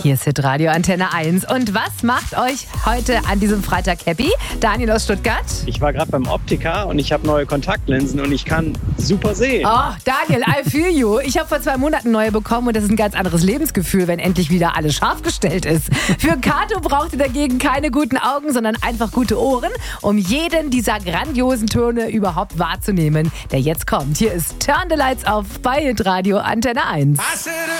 Hier ist Hitradio Antenne 1. Und was macht euch heute an diesem Freitag happy? Daniel aus Stuttgart. Ich war gerade beim Optiker und ich habe neue Kontaktlinsen und ich kann super sehen. Oh, Daniel, I feel you. Ich habe vor 2 Monaten neue bekommen und das ist ein ganz anderes Lebensgefühl, wenn endlich wieder alles scharf gestellt ist. Für Kato braucht ihr dagegen keine guten Augen, sondern einfach gute Ohren, um jeden dieser grandiosen Töne überhaupt wahrzunehmen, der jetzt kommt. Hier ist Turn the Lights Off bei Hitradio Antenne 1.